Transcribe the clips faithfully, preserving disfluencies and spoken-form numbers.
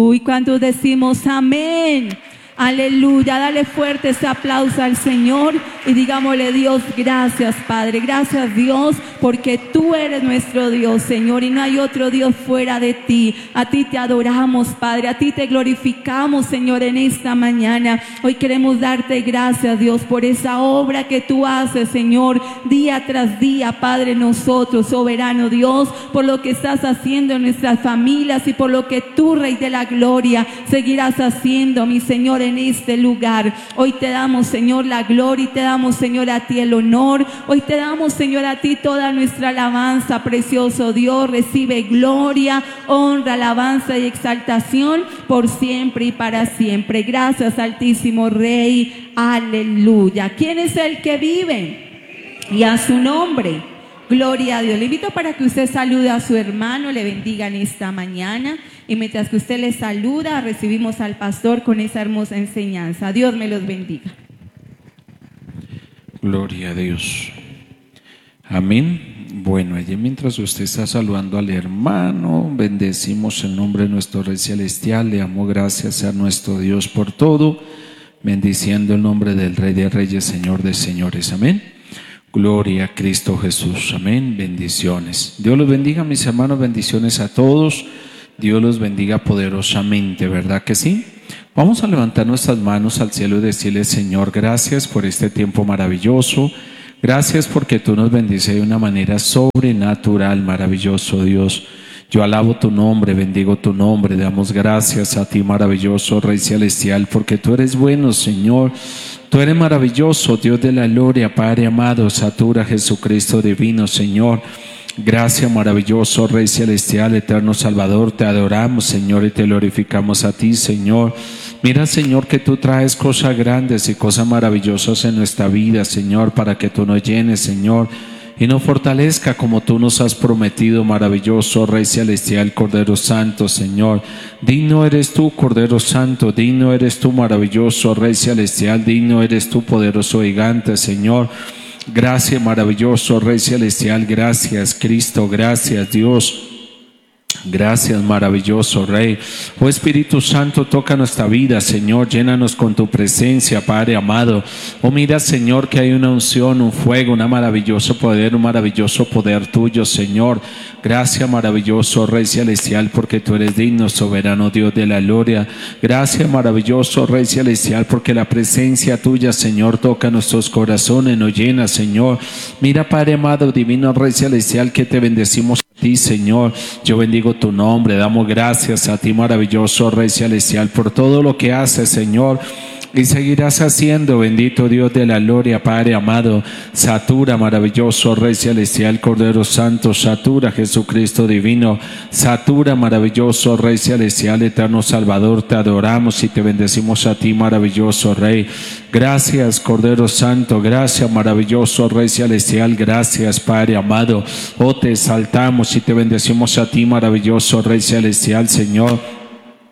Y cuando decimos amén, aleluya, dale fuerte ese aplauso al Señor y digámosle: Dios, gracias Padre, gracias Dios, porque tú eres nuestro Dios, Señor, y no hay otro Dios fuera de ti. A ti te adoramos, Padre, a ti te glorificamos, Señor, en esta mañana. Hoy queremos darte gracias, Dios, por esa obra que tú haces, Señor, día tras día, Padre, nosotros, soberano Dios, por lo que estás haciendo en nuestras familias y por lo que tú, Rey de la Gloria, seguirás haciendo, mi Señor, en este lugar. Hoy te damos, Señor, la gloria y te damos, Señor, a ti el honor. Hoy te damos, Señor, a ti toda nuestra alabanza, precioso Dios. Recibe gloria, honra, alabanza y exaltación por siempre y para siempre. Gracias, Altísimo Rey. Aleluya. ¿Quién es el que vive? Y a su nombre, gloria a Dios. Le invito para que usted salude a su hermano, le bendiga en esta mañana. Y mientras que usted le saluda, recibimos al pastor con esa hermosa enseñanza. Dios me los bendiga. Gloria a Dios. Amén. Bueno, allí mientras usted está saludando al hermano, bendecimos el nombre de nuestro Rey Celestial. Le damos gracias a nuestro Dios por todo, bendiciendo el nombre del Rey de Reyes, Señor de Señores. Amén. Gloria a Cristo Jesús. Amén. Bendiciones. Dios los bendiga, mis hermanos. Bendiciones a todos. Dios los bendiga poderosamente, ¿verdad que sí? Vamos a levantar nuestras manos al cielo y decirle: Señor, gracias por este tiempo maravilloso. Gracias porque tú nos bendices de una manera sobrenatural, maravilloso Dios. Yo alabo tu nombre, bendigo tu nombre, damos gracias a ti, maravilloso Rey Celestial, porque tú eres bueno, Señor. Tú eres maravilloso, Dios de la gloria, Padre amado, satura Jesucristo divino, Señor. Gracias, maravilloso Rey Celestial, eterno Salvador, te adoramos, Señor, y te glorificamos a ti, Señor. Mira, Señor, que tú traes cosas grandes y cosas maravillosas en nuestra vida, Señor, para que tú nos llenes, Señor, y nos fortalezca como tú nos has prometido, maravilloso Rey Celestial, Cordero Santo, Señor. Digno eres tú, Cordero Santo, digno eres tú, maravilloso Rey Celestial, digno eres tú, poderoso gigante, Señor. Gracias, maravilloso Rey Celestial, gracias Cristo, gracias Dios. Gracias, maravilloso Rey. Oh Espíritu Santo, toca nuestra vida, Señor, llénanos con tu presencia, Padre amado. Oh mira, Señor, que hay una unción, un fuego, un maravilloso poder, un maravilloso poder tuyo, Señor. Gracias, maravilloso Rey Celestial, porque tú eres digno, soberano Dios de la gloria. Gracias, maravilloso Rey Celestial, porque la presencia tuya, Señor, toca nuestros corazones, nos llena, Señor. Mira, Padre amado, divino Rey Celestial, que te bendecimos a ti, Señor. Yo bendigo tu nombre, damos gracias a ti, maravilloso Rey Celestial, por todo lo que haces, Señor, y seguirás haciendo, bendito Dios de la gloria, Padre amado. Satura, maravilloso Rey Celestial, Cordero Santo, satura Jesucristo divino, satura, maravilloso Rey Celestial, eterno Salvador, te adoramos y te bendecimos a ti, maravilloso Rey. Gracias, Cordero Santo, gracias, maravilloso Rey Celestial, gracias, Padre amado. Oh, te exaltamos y te bendecimos a ti, maravilloso Rey Celestial, Señor.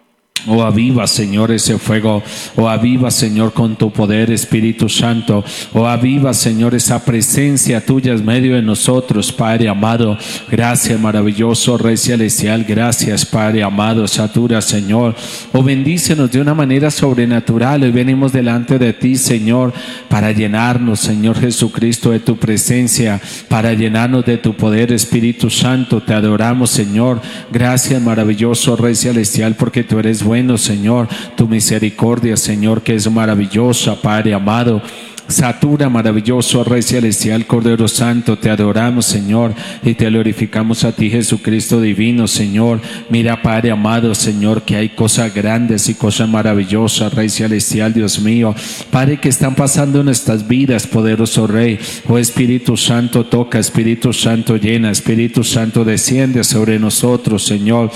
Oh, aviva, Señor, ese fuego. Oh, aviva, Señor, con tu poder, Espíritu Santo. Oh, aviva, Señor, esa presencia tuya en medio de nosotros, Padre amado. Gracias, maravilloso Rey Celestial. Gracias, Padre amado. Satura, Señor. Oh, bendícenos de una manera sobrenatural. Hoy venimos delante de ti, Señor, para llenarnos, Señor Jesucristo, de tu presencia, para llenarnos de tu poder, Espíritu Santo. Te adoramos, Señor. Gracias, maravilloso Rey Celestial, porque tú eres bueno, Señor. Tu misericordia, Señor, que es maravillosa, Padre amado. Satura, maravilloso Rey Celestial, Cordero Santo, te adoramos, Señor, y te glorificamos a ti, Jesucristo divino, Señor. Mira, Padre amado, Señor, que hay cosas grandes y cosas maravillosas, Rey Celestial, Dios mío, Padre, que están pasando en nuestras vidas, poderoso Rey. Oh Espíritu Santo, toca, Espíritu Santo, llena, Espíritu Santo, desciende sobre nosotros, Señor.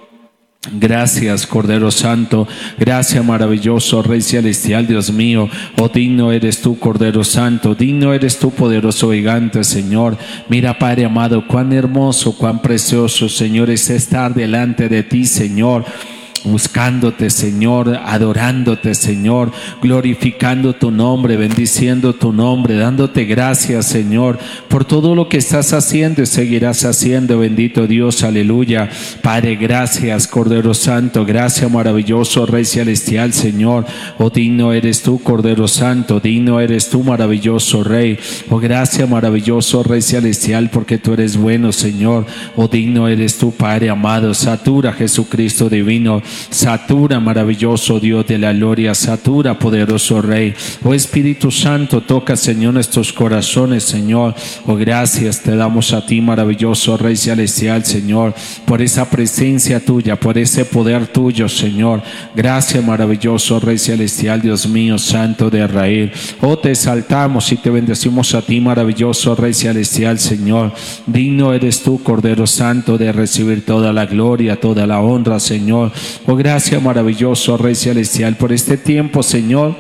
Gracias, Cordero Santo. Gracias, maravilloso Rey Celestial, Dios mío. Oh, digno eres tú, Cordero Santo. Digno eres tú, poderoso gigante, Señor. Mira, Padre amado, cuán hermoso, cuán precioso, Señor, es estar delante de ti, Señor. buscándote, Señor, adorándote, Señor, glorificando tu nombre, bendiciendo tu nombre, dándote gracias, Señor, por todo lo que estás haciendo y seguirás haciendo, bendito Dios, aleluya. Padre, gracias, Cordero Santo, gracias, maravilloso Rey Celestial, Señor. Oh, digno eres tú, Cordero Santo, digno eres tú, maravilloso Rey. Oh, gracias, maravilloso Rey Celestial, porque tú eres bueno, Señor. Oh, digno eres tú, Padre amado. Satura, Jesucristo divino. Satura, maravilloso Dios de la gloria. Satura, poderoso Rey. Oh, Espíritu Santo, toca, Señor, nuestros corazones, Señor. Oh, gracias te damos a ti, maravilloso Rey Celestial, Señor, por esa presencia tuya, por ese poder tuyo, Señor. Gracias, maravilloso Rey Celestial, Dios mío, Santo de Israel. Oh, te exaltamos y te bendecimos a ti, maravilloso Rey Celestial, Señor. Digno eres tú, Cordero Santo, de recibir toda la gloria, toda la honra, Señor. Oh, gracias, maravilloso Rey Celestial, por este tiempo, Señor,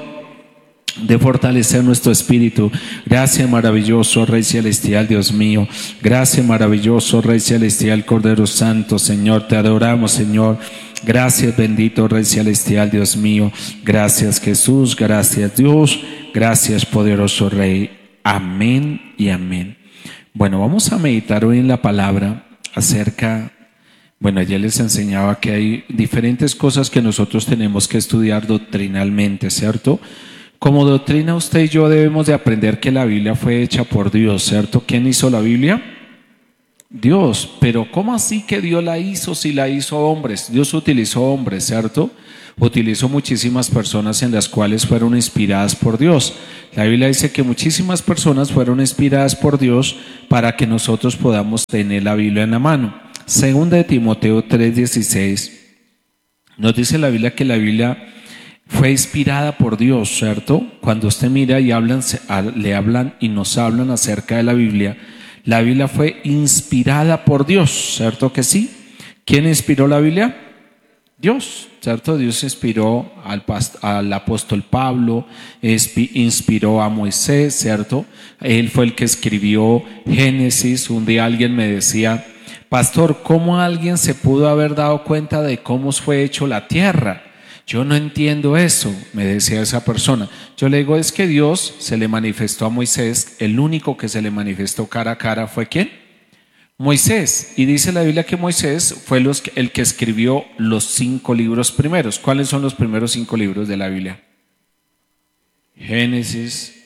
de fortalecer nuestro espíritu. Gracias, maravilloso Rey Celestial, Dios mío. Gracias, maravilloso Rey Celestial, Cordero Santo, Señor. Te adoramos, Señor. Gracias, bendito Rey Celestial, Dios mío. Gracias, Jesús. Gracias, Dios. Gracias, poderoso Rey. Amén y amén. Bueno, vamos a meditar hoy en la palabra acerca... Bueno, ayer les enseñaba que hay diferentes cosas que nosotros tenemos que estudiar doctrinalmente, ¿cierto? Como doctrina, usted y yo debemos de aprender que la Biblia fue hecha por Dios, ¿cierto? ¿Quién hizo la Biblia? Dios. Pero ¿cómo así que Dios la hizo si la hizo hombres? Dios utilizó hombres, ¿cierto? Utilizó muchísimas personas en las cuales fueron inspiradas por Dios. La Biblia dice que muchísimas personas fueron inspiradas por Dios para que nosotros podamos tener la Biblia en la mano. Segunda de Timoteo tres dieciséis nos dice la Biblia que la Biblia fue inspirada por Dios, ¿cierto? Cuando usted mira y hablan, le hablan y nos hablan acerca de la Biblia, la Biblia fue inspirada por Dios, ¿cierto que sí? ¿Quién inspiró la Biblia? Dios, ¿cierto? Dios inspiró al, al apóstol Pablo, inspiró a Moisés, ¿cierto? Él fue el que escribió Génesis. Un día alguien me decía: pastor, ¿cómo alguien se pudo haber dado cuenta de cómo fue hecho la tierra? Yo no entiendo eso, me decía esa persona. Yo le digo, es que Dios se le manifestó a Moisés. El único que se le manifestó cara a cara fue ¿quién? Moisés. Y dice la Biblia que Moisés fue los, el que escribió los cinco libros primeros. ¿Cuáles son los primeros cinco libros de la Biblia? Génesis.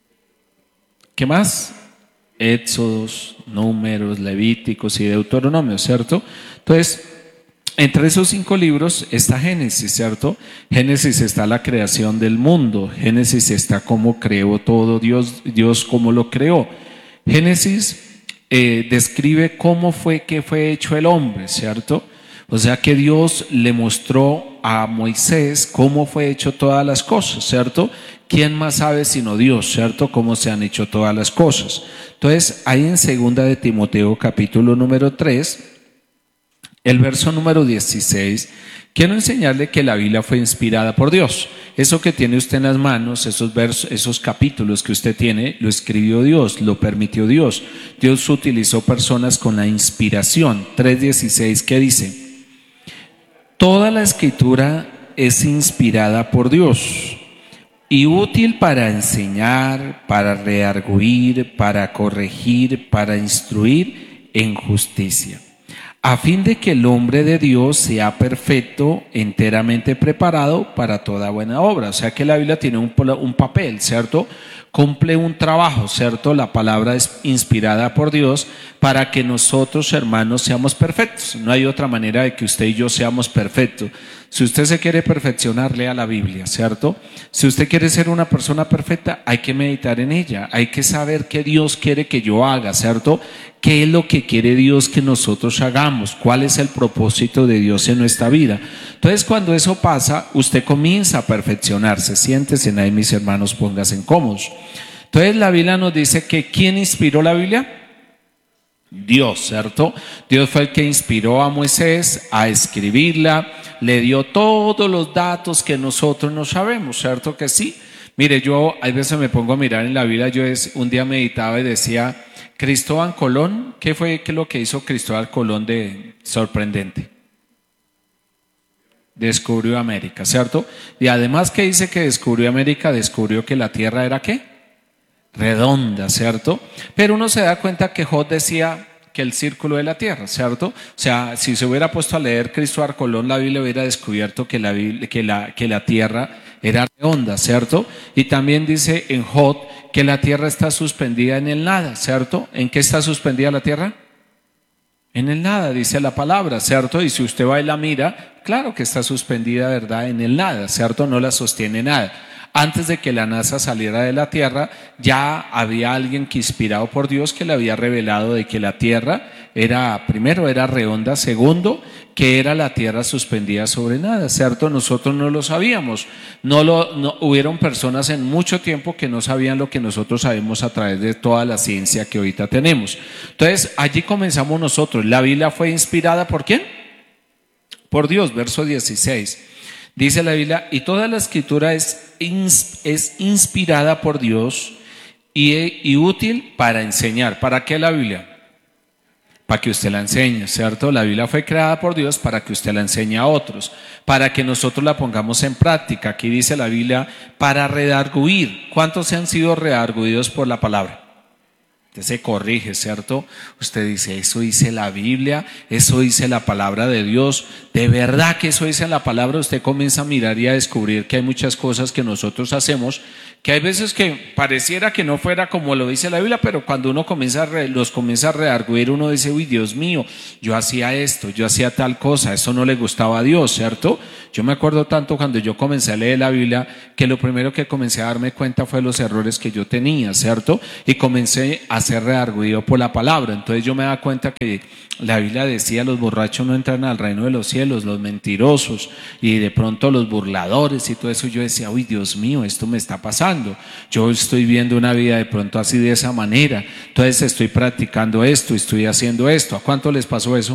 ¿Qué más? Éxodos, Números, Levíticos y Deuteronomio, ¿cierto? Entonces, entre esos cinco libros está Génesis, ¿cierto? Génesis está la creación del mundo. Génesis está cómo creó todo Dios, Dios cómo lo creó. Génesis eh, describe cómo fue que fue hecho el hombre, ¿cierto? O sea que Dios le mostró a Moisés cómo fue hecho todas las cosas, ¿cierto? ¿Quién más sabe sino Dios, ¿cierto? Cómo se han hecho todas las cosas. Entonces, ahí en segunda de Timoteo, capítulo número tres, el verso número dieciséis, quiero enseñarle que la Biblia fue inspirada por Dios. Eso que tiene usted en las manos, esos versos, esos capítulos que usted tiene, lo escribió Dios, lo permitió Dios. Dios utilizó personas con la inspiración. tres dieciséis, ¿qué dice? Toda la escritura es inspirada por Dios y útil para enseñar, para redarguir, para corregir, para instruir en justicia, a fin de que el hombre de Dios sea perfecto, enteramente preparado para toda buena obra. O sea que la Biblia tiene un, un papel, ¿cierto? Cumple un trabajo, ¿cierto? La palabra es inspirada por Dios para que nosotros, hermanos, seamos perfectos. No hay otra manera de que usted y yo seamos perfectos. Si usted se quiere perfeccionar, lea la Biblia, ¿cierto? Si usted quiere ser una persona perfecta, hay que meditar en ella. Hay que saber qué Dios quiere que yo haga, ¿cierto? ¿Qué es lo que quiere Dios que nosotros hagamos? ¿Cuál es el propósito de Dios en nuestra vida? Entonces, cuando eso pasa, usted comienza a perfeccionarse. Siéntese ahí, mis hermanos, pónganse cómodos. Entonces, la Biblia nos dice que ¿quién inspiró la Biblia? Dios, ¿cierto? Dios fue el que inspiró a Moisés a escribirla, le dio todos los datos que nosotros no sabemos, ¿cierto que sí? Mire, yo a veces me pongo a mirar en la Biblia. Yo es, un día meditaba y decía, Cristóbal Colón, ¿qué fue que lo que hizo Cristóbal Colón de sorprendente? Descubrió América, ¿cierto? Y además que dice que descubrió América, descubrió que la tierra era ¿qué? Redonda, ¿cierto? Pero uno se da cuenta que Job decía que el círculo de la tierra, ¿cierto? O sea, si se hubiera puesto a leer Cristóbal Colón la Biblia, hubiera descubierto que la, Biblia, que la, que la tierra era redonda, ¿cierto? Y también dice en Job que la tierra está suspendida en el nada, ¿cierto? ¿En qué está suspendida la tierra? En el nada, dice la palabra, ¿cierto? Y si usted va y la mira, claro que está suspendida, ¿verdad? En el nada, ¿cierto? No la sostiene nada. Antes de que la NASA saliera de la Tierra, ya había alguien que, inspirado por Dios, que le había revelado de que la Tierra era, primero, era redonda, segundo, que era la Tierra suspendida sobre nada, ¿cierto? Nosotros no lo sabíamos. No lo, no, hubieron personas en mucho tiempo que no sabían lo que nosotros sabemos a través de toda la ciencia que ahorita tenemos. Entonces, allí comenzamos nosotros. La Biblia fue inspirada ¿por quién? Por Dios, verso dieciséis. Dice la Biblia, y toda la escritura es, es inspirada por Dios y, y útil para enseñar. ¿Para qué la Biblia? Para que usted la enseñe, ¿cierto? La Biblia fue creada por Dios para que usted la enseñe a otros, para que nosotros la pongamos en práctica. Aquí dice la Biblia, para redarguir. ¿Cuántos se han sido redarguidos por la palabra? Usted se corrige, ¿cierto? Usted dice, eso dice la Biblia, eso dice la palabra de Dios. De verdad que eso dice la palabra. Usted comienza a mirar y a descubrir que hay muchas cosas que nosotros hacemos, que hay veces que pareciera que no fuera como lo dice la Biblia, pero cuando uno comienza a re, los comienza a redarguir, uno dice, uy, Dios mío, yo hacía esto, yo hacía tal cosa, eso no le gustaba a Dios, ¿cierto? Yo me acuerdo tanto cuando yo comencé a leer la Biblia, que lo primero que comencé a darme cuenta fue los errores que yo tenía, ¿cierto? Y comencé a ser redarguido por la palabra. Entonces yo me daba cuenta que la Biblia decía, los borrachos no entran al reino de los cielos, los mentirosos, y de pronto los burladores y todo eso. Yo decía, uy, Dios mío, esto me está pasando. Yo estoy viendo una vida de pronto así, de esa manera. Entonces estoy practicando esto, estoy haciendo esto. ¿A cuánto les pasó eso?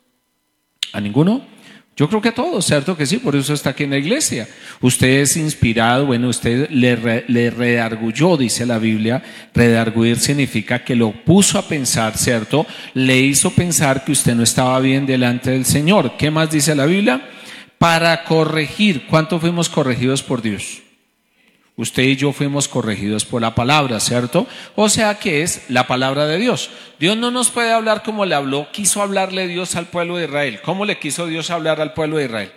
¿A ninguno? Yo creo que a todos, ¿cierto que sí? Por eso está aquí en la iglesia. Usted es inspirado, bueno, usted le, re, le redargulló, dice la Biblia. Redarguir significa que lo puso a pensar, ¿cierto? Le hizo pensar que usted no estaba bien delante del Señor. ¿Qué más dice la Biblia? Para corregir. ¿Cuánto fuimos corregidos por Dios? Usted y yo fuimos corregidos por la palabra, ¿cierto? O sea que es la palabra de Dios. Dios no nos puede hablar como le habló, quiso hablarle Dios al pueblo de Israel. ¿Cómo le quiso Dios hablar al pueblo de Israel?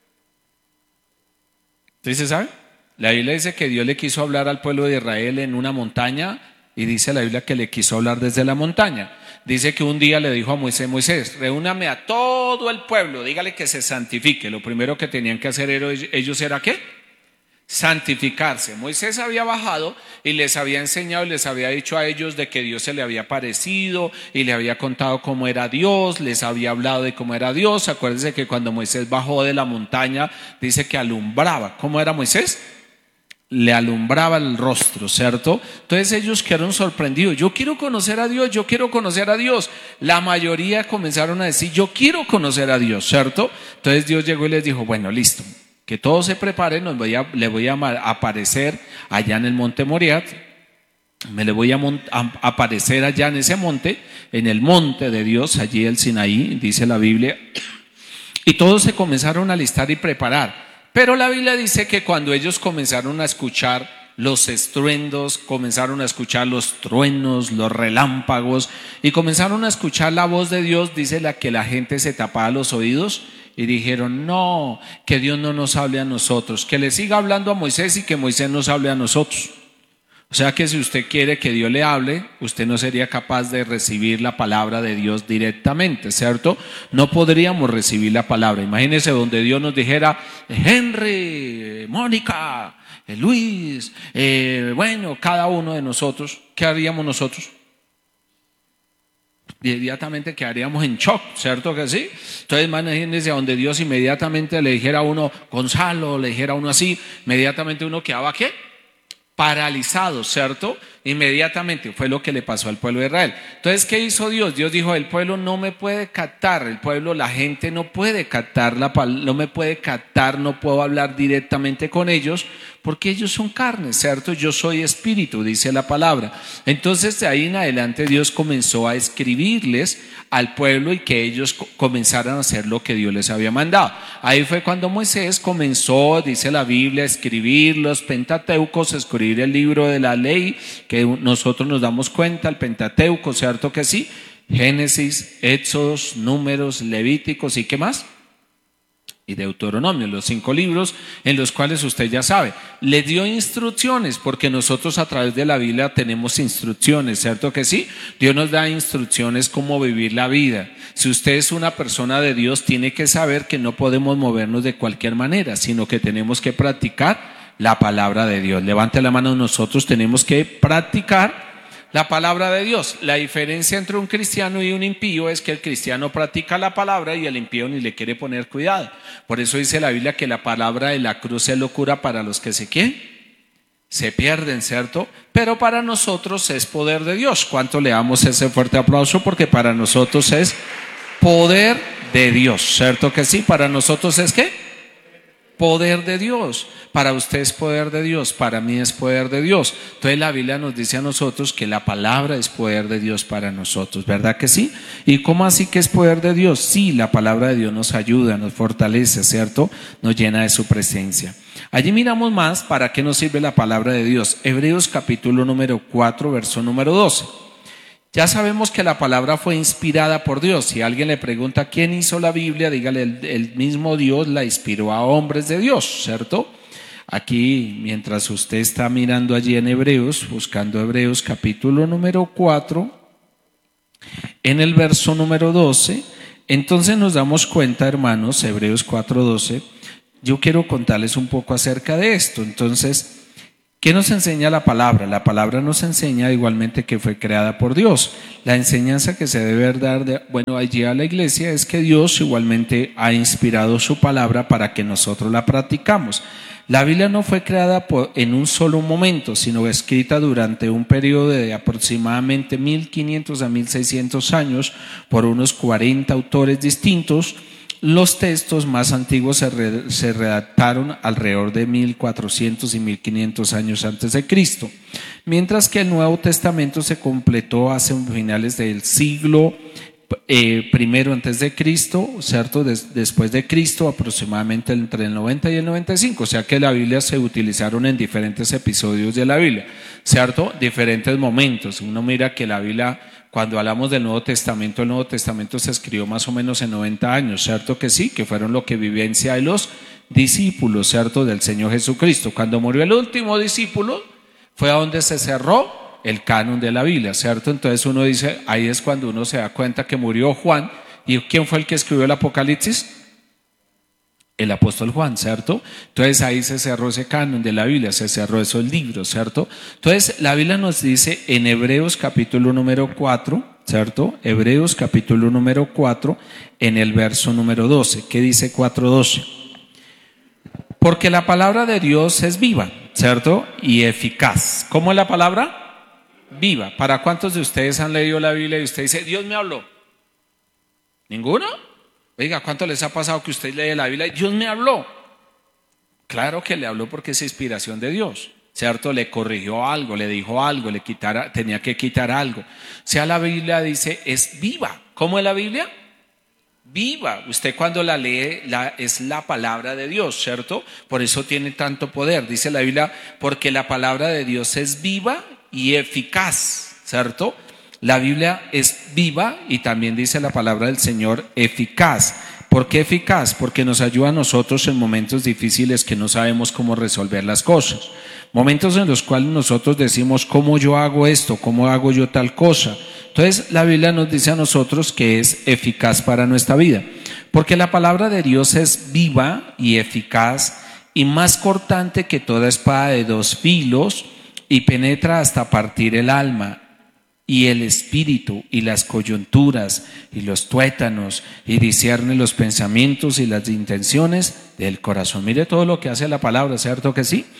¿Sí se sabe? La Biblia dice que Dios le quiso hablar al pueblo de Israel en una montaña, y dice la Biblia que le quiso hablar desde la montaña. Dice que un día le dijo a Moisés, Moisés, reúname a todo el pueblo, dígale que se santifique. Lo primero que tenían que hacer ellos era ¿qué? Santificarse. Moisés había bajado y les había enseñado y les había dicho a ellos de que Dios se le había aparecido y le había contado cómo era Dios, les había hablado de cómo era Dios. Acuérdense que cuando Moisés bajó de la montaña, dice que alumbraba. ¿Cómo era Moisés? Le alumbraba el rostro, ¿cierto? Entonces ellos quedaron sorprendidos. Yo quiero conocer a Dios, yo quiero conocer a Dios. La mayoría comenzaron a decir, yo quiero conocer a Dios, ¿cierto? Entonces Dios llegó y les dijo, bueno, listo, que todos se preparen, nos voy a, le voy a aparecer allá en el monte Moriah. Me le voy a, a aparecer allá en ese monte, en el monte de Dios, allí el Sinaí, dice la Biblia. Y todos se comenzaron a alistar y preparar. Pero la Biblia dice que cuando ellos comenzaron a escuchar los estruendos, comenzaron a escuchar los truenos, los relámpagos, y comenzaron a escuchar la voz de Dios, dice la que la gente se tapaba los oídos y dijeron, no, que Dios no nos hable a nosotros, que le siga hablando a Moisés y que Moisés nos hable a nosotros. O sea que si usted quiere que Dios le hable, usted no sería capaz de recibir la palabra de Dios directamente, ¿cierto? No podríamos recibir la palabra. Imagínese donde Dios nos dijera, Henry, Mónica, Luis, eh, bueno, cada uno de nosotros, ¿qué haríamos nosotros? Inmediatamente quedaríamos en shock, ¿cierto que sí? Entonces imagínense donde Dios inmediatamente le dijera a uno, Gonzalo, le dijera a uno así, inmediatamente uno quedaba, ¿qué? paralizados, ¿cierto? Inmediatamente fue lo que le pasó al pueblo de Israel. Entonces, ¿qué hizo Dios? Dios dijo, el pueblo no me puede captar, el pueblo, la gente no puede captar, la, no me puede captar, no puedo hablar directamente con ellos, porque ellos son carne, ¿cierto? Yo soy espíritu, dice la palabra. Entonces, de ahí en adelante Dios comenzó a escribirles al pueblo y que ellos comenzaran a hacer lo que Dios les había mandado. Ahí fue cuando Moisés comenzó, dice la Biblia, a escribir los Pentateucos, a escribir el libro de la ley, que nosotros nos damos cuenta, el Pentateuco, ¿cierto que sí? Génesis, Éxodos, Números, Levíticos y ¿qué más? Y Deuteronomio, los cinco libros en los cuales usted ya sabe, le dio instrucciones, porque nosotros a través de la Biblia tenemos instrucciones, ¿cierto que sí? Dios nos da instrucciones cómo vivir la vida. Si usted es una persona de Dios, tiene que saber que no podemos movernos de cualquier manera, sino que tenemos que practicar la palabra de Dios. Levante la mano, nosotros tenemos que practicar la palabra de Dios. La diferencia entre un cristiano y un impío es que el cristiano practica la palabra y el impío ni le quiere poner cuidado. Por eso dice la Biblia que la palabra de la cruz es locura para los que se quieren, se pierden, ¿cierto? Pero para nosotros es poder de Dios. ¿Cuánto le damos ese fuerte aplauso? Porque para nosotros es poder de Dios, ¿cierto que sí? Para nosotros es ¿qué? Poder de Dios. Para usted es poder de Dios, para mí es poder de Dios. Entonces la Biblia nos dice a nosotros que la palabra es poder de Dios para nosotros, ¿verdad que sí? ¿Y cómo así que es poder de Dios? Sí, la palabra de Dios nos ayuda, nos fortalece, ¿cierto? Nos llena de su presencia. Allí miramos más para qué nos sirve la palabra de Dios. Hebreos capítulo número cuatro, verso número doce. Ya sabemos que la palabra fue inspirada por Dios. Si alguien le pregunta quién hizo la Biblia, dígale, el, el mismo Dios la inspiró a hombres de Dios, ¿cierto? Aquí, mientras usted está mirando allí en Hebreos, buscando Hebreos capítulo número cuatro, en el verso número doce, entonces nos damos cuenta, hermanos, Hebreos cuatro doce, yo quiero contarles un poco acerca de esto. Entonces, ¿qué nos enseña la palabra? La palabra nos enseña igualmente que fue creada por Dios. La enseñanza que se debe dar, de, bueno, allí a la iglesia es que Dios igualmente ha inspirado su palabra para que nosotros la practicamos. La Biblia no fue creada por, en un solo momento, sino escrita durante un periodo de aproximadamente mil quinientos a mil seiscientos años por unos cuarenta autores distintos. Los textos más antiguos se, re, se redactaron alrededor de mil cuatrocientos y mil quinientos años antes de Cristo, mientras que el Nuevo Testamento se completó hace finales del siglo eh, primero antes de Cristo, ¿cierto? Des, después de Cristo, aproximadamente entre el noventa y el noventa y cinco, o sea que la Biblia se utilizaron en diferentes episodios de la Biblia, ¿cierto? Diferentes momentos. Uno mira que la Biblia, cuando hablamos del Nuevo Testamento, el Nuevo Testamento se escribió más o menos en noventa años, ¿cierto que sí? Que fueron lo que vivencia de los discípulos, ¿cierto? Del Señor Jesucristo. Cuando murió el último discípulo, fue a donde se cerró el canon de la Biblia, ¿cierto? Entonces uno dice, ahí es cuando uno se da cuenta que murió Juan. ¿Y quién fue el que escribió el Apocalipsis? El apóstol Juan, ¿cierto? Entonces ahí se cerró ese canon de la Biblia, se cerró esos libros, ¿cierto? Entonces la Biblia nos dice en Hebreos capítulo número cuatro, ¿cierto? Hebreos capítulo número cuatro, en el verso número doce. ¿Qué dice cuatro doce? Porque la palabra de Dios es viva, ¿cierto? Y eficaz. ¿Cómo es la palabra? Viva. ¿Para cuántos de ustedes han leído la Biblia y usted dice, Dios me habló? ¿Ninguno? Oiga, ¿cuánto les ha pasado que usted lee la Biblia y Dios me habló? Claro que le habló porque es inspiración de Dios, ¿cierto? Le corrigió algo, le dijo algo, le quitara, tenía que quitar algo. O sea, la Biblia dice, es viva. ¿Cómo es la Biblia? Viva. Usted cuando la lee, la, es la palabra de Dios, ¿cierto? Por eso tiene tanto poder. Dice la Biblia, porque la palabra de Dios es viva y eficaz, ¿cierto? La Biblia es viva y también dice la palabra del Señor eficaz. ¿Por qué eficaz? Porque nos ayuda a nosotros en momentos difíciles que no sabemos cómo resolver las cosas. Momentos en los cuales nosotros decimos, ¿cómo yo hago esto? ¿Cómo hago yo tal cosa? Entonces la Biblia nos dice a nosotros que es eficaz para nuestra vida. Porque la palabra de Dios es viva y eficaz y más cortante que toda espada de dos filos, y penetra hasta partir el alma y el espíritu y las coyunturas y los tuétanos y discierne los pensamientos y las intenciones del corazón. Mire todo lo que hace la palabra, ¿cierto que sí?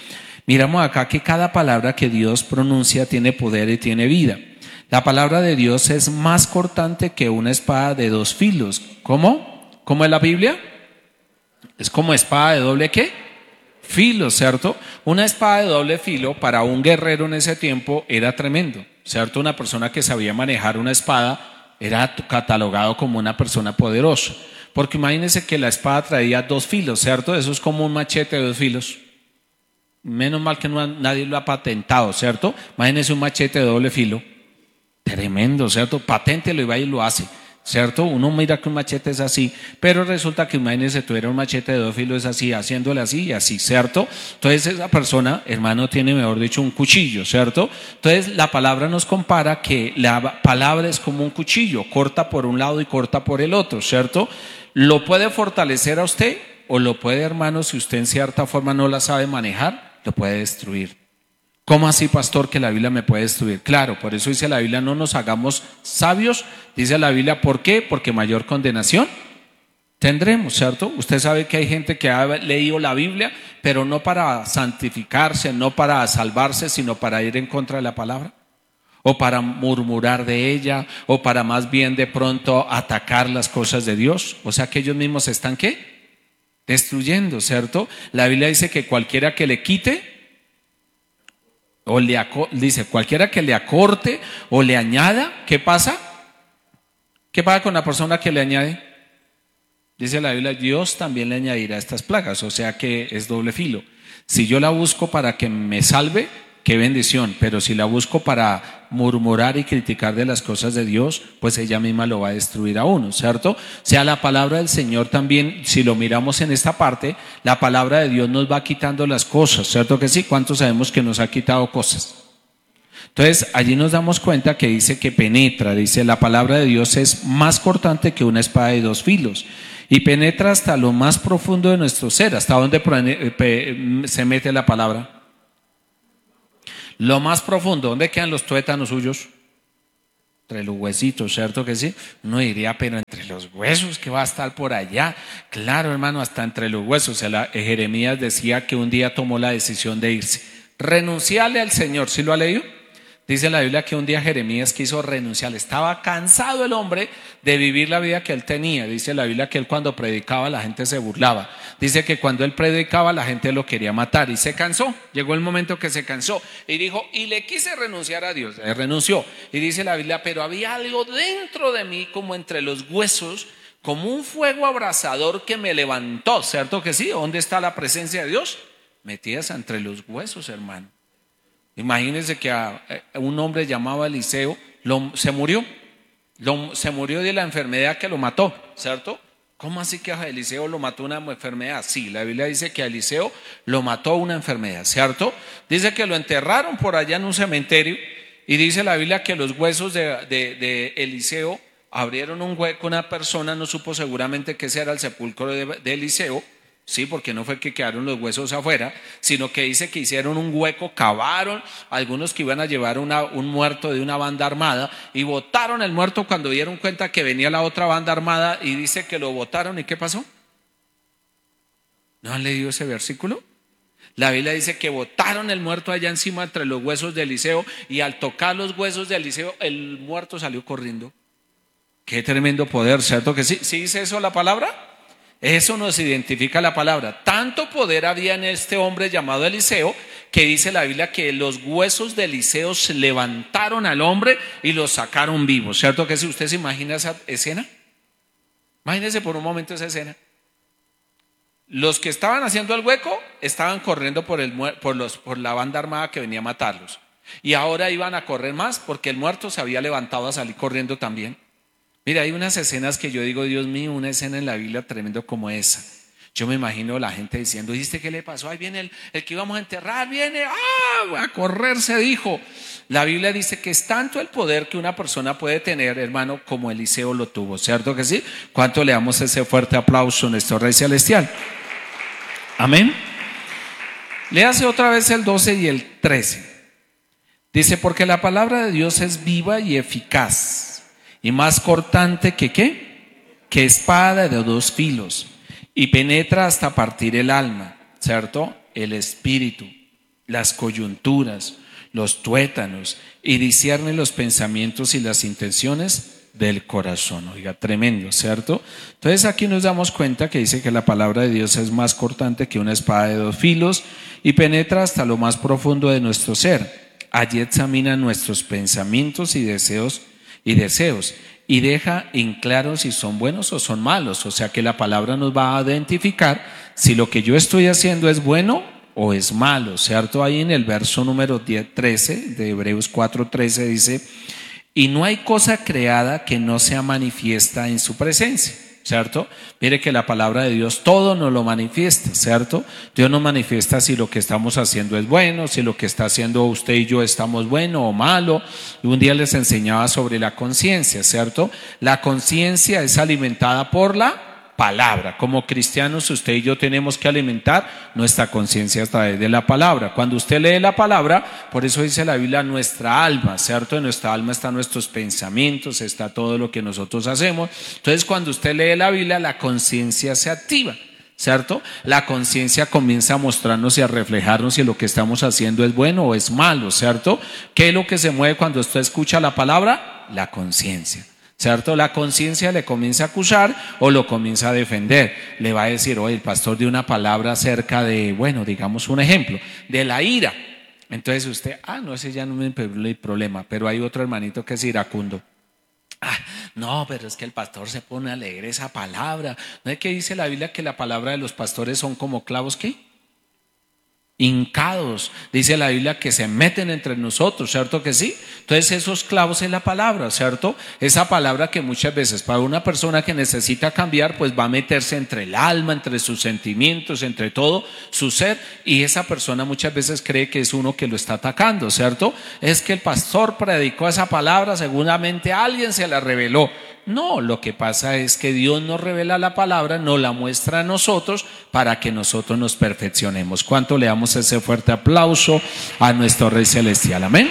Miramos acá que cada palabra que Dios pronuncia tiene poder y tiene vida. La palabra de Dios es más cortante que una espada de dos filos. ¿Cómo? ¿Cómo es la Biblia? Es como espada de doble ¿qué? Filo, ¿cierto? Una espada de doble filo para un guerrero en ese tiempo era tremendo, ¿cierto? Una persona que sabía manejar una espada era catalogado como una persona poderosa. Porque imagínense que la espada traía dos filos, ¿cierto? Eso es como un machete de dos filos. Menos mal que no, nadie lo ha patentado, ¿cierto? Imagínense un machete de doble filo. Tremendo, ¿cierto? Paténtelo y va y lo hace, ¿cierto? Uno mira que un machete es así, pero resulta que imagínense, tuviera un machete de dos filos así, haciéndole así y así, ¿cierto? Entonces esa persona, hermano, tiene, mejor dicho, un cuchillo, ¿cierto? Entonces la palabra nos compara que la palabra es como un cuchillo, corta por un lado y corta por el otro, ¿cierto? Lo puede fortalecer a usted o lo puede, hermano, si usted en cierta forma no la sabe manejar, lo puede destruir. ¿Cómo así, pastor, que la Biblia me puede destruir? Claro, por eso dice la Biblia, no nos hagamos sabios. Dice la Biblia, ¿por qué? Porque mayor condenación tendremos, ¿cierto? Usted sabe que hay gente que ha leído la Biblia, pero no para santificarse, no para salvarse, sino para ir en contra de la palabra, o para murmurar de ella, o para más bien de pronto atacar las cosas de Dios. O sea que ellos mismos están, ¿qué? Destruyendo, ¿cierto? La Biblia dice que cualquiera que le quite, o le dice, cualquiera que le acorte o le añada, ¿qué pasa? ¿Qué pasa con la persona que le añade? Dice la Biblia, Dios también le añadirá estas plagas, o sea que es doble filo. Si yo la busco para que me salve, qué bendición, pero si la busco para murmurar y criticar de las cosas de Dios, pues ella misma lo va a destruir a uno, ¿cierto? O sea, la palabra del Señor también, si lo miramos en esta parte, la palabra de Dios nos va quitando las cosas, ¿cierto que sí? ¿Cuántos sabemos que nos ha quitado cosas? Entonces, allí nos damos cuenta que dice que penetra, dice la palabra de Dios es más cortante que una espada de dos filos y penetra hasta lo más profundo de nuestro ser. ¿Hasta dónde se mete la palabra? Lo más profundo. ¿Dónde quedan los tuétanos suyos? Entre los huesitos, ¿cierto que sí? Uno diría, pero entre los huesos, ¿qué va a estar por allá? Claro, hermano, hasta entre los huesos. O sea, Jeremías decía que un día tomó la decisión de irse, renunciarle al Señor. ¿Sí lo ha leído? Dice la Biblia que un día Jeremías quiso renunciar, estaba cansado el hombre de vivir la vida que él tenía. Dice la Biblia que él cuando predicaba la gente se burlaba. Dice que cuando él predicaba la gente lo quería matar y se cansó. Llegó el momento que se cansó y dijo, y le quise renunciar a Dios. Él renunció y dice la Biblia, pero había algo dentro de mí como entre los huesos, como un fuego abrasador que me levantó. ¿Cierto que sí? ¿Dónde está la presencia de Dios? Metidas entre los huesos, hermano. Imagínense que a, a un hombre llamado Eliseo lo, se murió, lo, se murió de la enfermedad que lo mató, ¿cierto? ¿Cómo así que a Eliseo lo mató una enfermedad? Sí, la Biblia dice que a Eliseo lo mató una enfermedad, ¿cierto? Dice que lo enterraron por allá en un cementerio y dice la Biblia que los huesos de, de, de Eliseo abrieron un hueco, una persona no supo seguramente que ese era el sepulcro de, de Eliseo. Sí, porque no fue que quedaron los huesos afuera, sino que dice que hicieron un hueco, cavaron, algunos que iban a llevar una, un muerto de una banda armada y botaron el muerto cuando dieron cuenta que venía la otra banda armada y dice que lo botaron. ¿Y qué pasó? ¿No han leído ese versículo? La Biblia dice que botaron el muerto allá encima entre los huesos de Eliseo y al tocar los huesos de Eliseo el muerto salió corriendo. Qué tremendo poder, ¿cierto que sí? ¿Sí dice eso la palabra? Eso nos identifica la palabra. Tanto poder había en este hombre llamado Eliseo que dice la Biblia que los huesos de Eliseo se levantaron al hombre y lo sacaron vivo. ¿Cierto que si usted se imagina esa escena? Imagínese por un momento esa escena. Los que estaban haciendo el hueco estaban corriendo por, el, por, los, por la banda armada que venía a matarlos. Y ahora iban a correr más porque el muerto se había levantado a salir corriendo también. Mira, hay unas escenas que yo digo, Dios mío, una escena en la Biblia tremendo como esa. Yo me imagino la gente diciendo, ¿viste qué le pasó? Ahí viene el, el que íbamos a enterrar, viene, ¡ah! A correr se dijo. La Biblia dice que es tanto el poder que una persona puede tener, hermano, como Eliseo lo tuvo, ¿cierto que sí? ¿Cuánto le damos ese fuerte aplauso a nuestro Rey Celestial? Amén. Léase otra vez el doce y el trece. Dice, porque la palabra de Dios es viva y eficaz y más cortante que ¿qué? Que espada de dos filos y penetra hasta partir el alma, ¿cierto? El espíritu las coyunturas, los tuétanos, y discierne los pensamientos y las intenciones del corazón. Oiga, tremendo, ¿cierto? Entonces aquí nos damos cuenta que dice que la palabra de Dios es más cortante que una espada de dos filos y penetra hasta lo más profundo de nuestro ser. Allí examina nuestros pensamientos y deseos y deseos y deja en claro si son buenos o son malos. O sea que la palabra nos va a identificar si lo que yo estoy haciendo es bueno o es malo, ¿cierto? Ahí en el verso número diez, trece de Hebreos cuatro trece dice: y no hay cosa creada que no sea manifiesta en su presencia, ¿cierto? Mire que la palabra de Dios todo nos lo manifiesta, ¿cierto? Dios nos manifiesta si lo que estamos haciendo es bueno, si lo que está haciendo usted y yo estamos bueno o malo. Y un día les enseñaba sobre la conciencia, ¿cierto? La conciencia es alimentada por la palabra. Como cristianos, usted y yo tenemos que alimentar nuestra conciencia a través de la palabra. Cuando usted lee la palabra, por eso dice la Biblia, nuestra alma, ¿cierto? En nuestra alma están nuestros pensamientos, está todo lo que nosotros hacemos. Entonces, cuando usted lee la Biblia, la conciencia se activa, ¿cierto? La conciencia comienza a mostrarnos y a reflejarnos si lo que estamos haciendo es bueno o es malo, ¿cierto? ¿Qué es lo que se mueve cuando usted escucha la palabra? La conciencia, ¿cierto? La conciencia le comienza a acusar o lo comienza a defender. Le va a decir: oye, el pastor dio una palabra acerca de, bueno, digamos un ejemplo, de la ira. Entonces usted, ah, no, ese ya no es el problema, pero hay otro hermanito que es iracundo. Ah, no, pero es que el pastor se pone a leer esa palabra. ¿No es que dice la Biblia que la palabra de los pastores son como clavos qué? Hincados. Dice la Biblia que se meten entre nosotros, ¿cierto que sí? Entonces esos clavos es la palabra, ¿cierto? Esa palabra que muchas veces para una persona que necesita cambiar, pues va a meterse entre el alma, entre sus sentimientos, entre todo su ser, y esa persona muchas veces cree que es uno que lo está atacando, ¿cierto? Es que el pastor predicó esa palabra, seguramente alguien se la reveló. No, lo que pasa es que Dios nos revela la palabra, nos la muestra a nosotros para que nosotros nos perfeccionemos. ¿Cuánto le damos ese fuerte aplauso a nuestro Rey Celestial? Amén.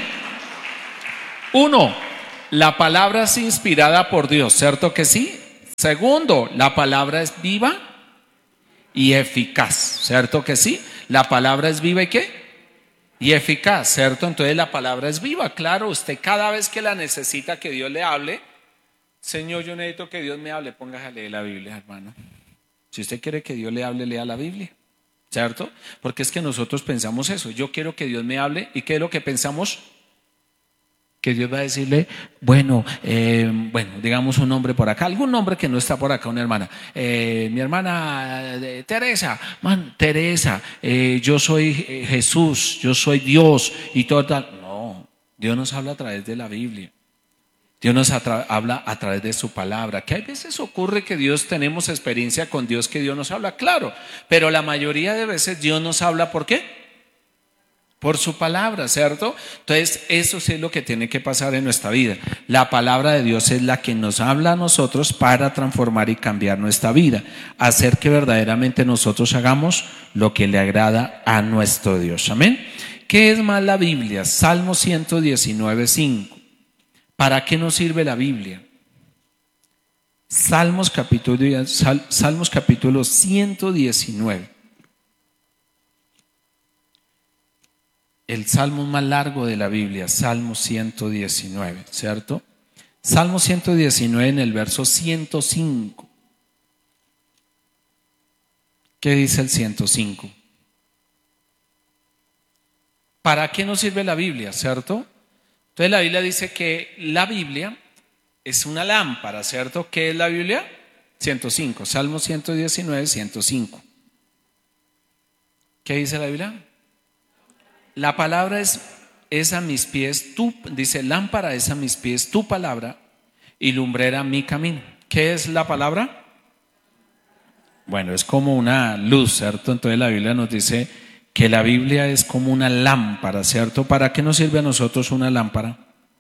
Uno, la palabra es inspirada por Dios, ¿cierto que sí? Segundo, la palabra es viva y eficaz, ¿cierto que sí? La palabra es viva y ¿qué? Y eficaz, ¿cierto? Entonces la palabra es viva, claro, usted cada vez que la necesita que Dios le hable, Señor, yo necesito que Dios me hable, póngase a leer la Biblia, hermano. Si usted quiere que Dios le hable, lea la Biblia, ¿cierto? Porque es que nosotros pensamos eso, yo quiero que Dios me hable, ¿y qué es lo que pensamos? Que Dios va a decirle, bueno, eh, bueno, digamos un nombre por acá, algún nombre que no está por acá, una hermana, eh, mi hermana eh, Teresa, man, Teresa, eh, yo soy eh, Jesús, yo soy Dios y todo tal. No, Dios nos habla a través de la Biblia. Dios nos atra- habla a través de su palabra. Que hay veces ocurre que Dios tenemos experiencia con Dios, que Dios nos habla, claro, pero la mayoría de veces Dios nos habla, ¿por qué? Por su palabra, ¿cierto? Entonces eso sí es lo que tiene que pasar en nuestra vida. La palabra de Dios es la que nos habla a nosotros para transformar y cambiar nuestra vida, hacer que verdaderamente nosotros hagamos lo que le agrada a nuestro Dios. Amén. ¿Qué es más la Biblia? Salmo ciento diecinueve, cinco. ¿Para qué nos sirve la Biblia? Salmos capítulo, Sal, Salmos capítulo ciento diecinueve. El salmo más largo de la Biblia, Salmo ciento diecinueve, ¿cierto? Salmo ciento diecinueve en el verso ciento cinco. ¿Qué dice el ciento cinco? ¿Para qué nos sirve la Biblia, cierto? Entonces la Biblia dice que la Biblia es una lámpara, ¿cierto? ¿Qué es la Biblia? ciento cinco, Salmo ciento diecinueve, ciento cinco. ¿Qué dice la Biblia? La palabra es, es a mis pies, tu, dice, lámpara es a mis pies tu palabra y lumbrera mi camino. ¿Qué es la palabra? Bueno, es como una luz, ¿cierto? Entonces la Biblia nos dice que la Biblia es como una lámpara, ¿cierto? ¿Para qué nos sirve a nosotros una lámpara?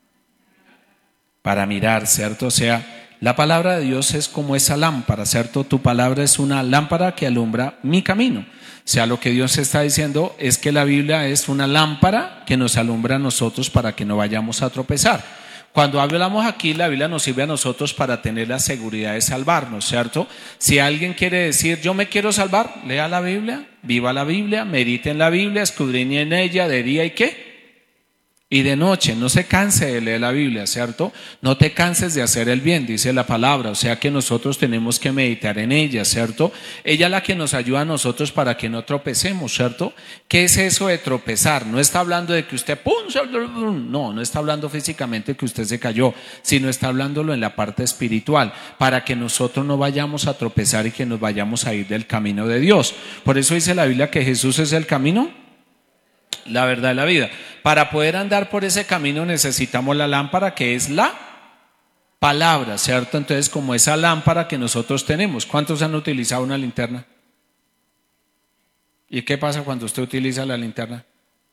Para mirar, ¿cierto? O sea, la palabra de Dios es como esa lámpara, ¿cierto? Tu palabra es una lámpara que alumbra mi camino. O sea, lo que Dios está diciendo es que la Biblia es una lámpara que nos alumbra a nosotros para que no vayamos a tropezar. Cuando hablamos aquí, la Biblia nos sirve a nosotros para tener la seguridad de salvarnos, ¿cierto? Si alguien quiere decir, yo me quiero salvar, lea la Biblia, viva la Biblia, medite en la Biblia, escudriñe en ella de día y ¿qué? Y de noche. No se canse de leer la Biblia, ¿cierto? No te canses de hacer el bien, dice la palabra. O sea que nosotros tenemos que meditar en ella, ¿cierto? Ella es la que nos ayuda a nosotros para que no tropecemos, ¿cierto? ¿Qué es eso de tropezar? No está hablando de que usted, ¡pum! No, no está hablando físicamente que usted se cayó, sino está hablándolo en la parte espiritual, para que nosotros no vayamos a tropezar y que nos vayamos a ir del camino de Dios. Por eso dice la Biblia que Jesús es el camino, la verdad y la vida. Para poder andar por ese camino necesitamos la lámpara, que es la palabra, ¿cierto? Entonces, como esa lámpara que nosotros tenemos, ¿cuántos han utilizado una linterna? ¿Y qué pasa cuando usted utiliza la linterna?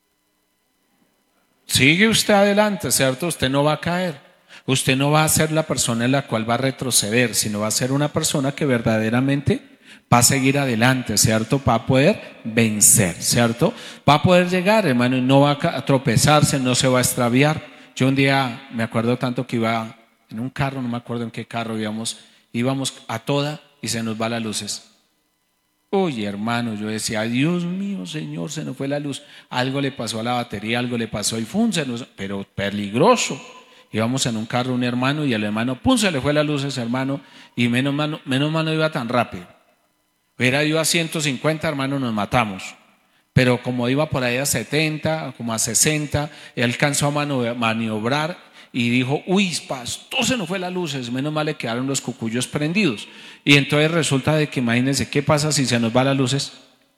Sigue usted adelante, ¿cierto? Usted no va a caer. Usted no va a ser la persona en la cual va a retroceder, sino va a ser una persona que verdaderamente va a seguir adelante, ¿cierto? Va a poder vencer, ¿cierto? Va a poder llegar, hermano, y no va a tropezarse, no se va a extraviar. Yo un día me acuerdo tanto que iba en un carro, no me acuerdo en qué carro íbamos, íbamos a toda y se nos va las luces. Uy, hermano, yo decía, Dios mío, Señor, se nos fue la luz. Algo le pasó a la batería, algo le pasó y ¡fum! Se nos, pero peligroso. Íbamos en un carro, un hermano, y al hermano, ¡pum! Se le fue la luz a ese hermano, y menos mal, menos mal no iba tan rápido. Hubiera ido a ciento cincuenta, hermano, nos matamos. Pero como iba por ahí a setenta, como a sesenta, él alcanzó a maniobrar y dijo, uy, pastor, se nos fue la luz, menos mal le quedaron los cucuyos prendidos. Y entonces resulta de que, imagínense, ¿qué pasa si se nos va las luces?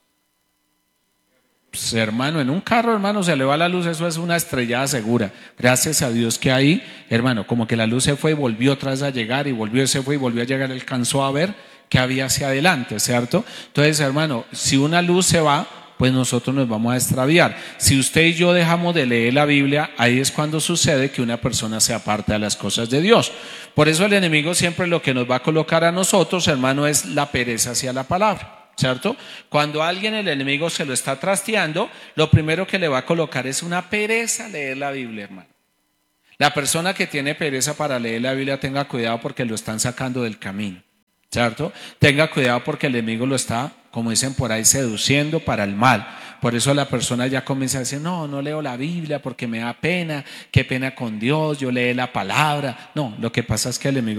Pues, hermano, en un carro, hermano, se le va la luz, eso es una estrellada segura. Gracias a Dios que ahí, hermano, como que la luz se fue y volvió otra vez a llegar, y volvió, se fue y volvió a llegar, él alcanzó a ver que había hacia adelante, ¿cierto? Entonces, hermano, si una luz se va, pues nosotros nos vamos a extraviar. Si usted y yo dejamos de leer la Biblia, ahí es cuando sucede que una persona se aparta de las cosas de Dios. Por eso el enemigo siempre lo que nos va a colocar a nosotros, hermano, es la pereza hacia la palabra, ¿cierto? Cuando a alguien el enemigo se lo está trasteando, lo primero que le va a colocar es una pereza a leer la Biblia, hermano. La persona que tiene pereza para leer la Biblia, tenga cuidado porque lo están sacando del camino, ¿cierto? Tenga cuidado porque el enemigo lo está, como dicen por ahí, seduciendo para el mal. Por eso la persona ya comienza a decir, no, no leo la Biblia porque me da pena, qué pena con Dios, yo leo la palabra. No, lo que pasa es que el enemigo